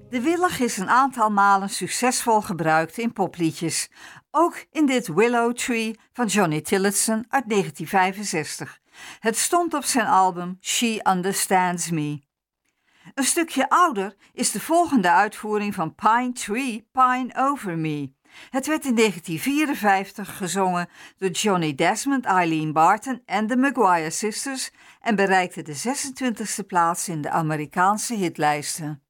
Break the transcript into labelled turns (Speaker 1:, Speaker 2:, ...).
Speaker 1: De willig is een aantal malen succesvol gebruikt in popliedjes. Ook in dit Willow Tree van Johnny Tillotson uit 1965. Het stond op zijn album She Understands Me. Een stukje ouder is de volgende uitvoering van Pine Tree, Pine Over Me. Het werd in 1954 gezongen door Johnny Desmond, Eileen Barton en de Maguire Sisters en bereikte de 26e plaats in de Amerikaanse hitlijsten.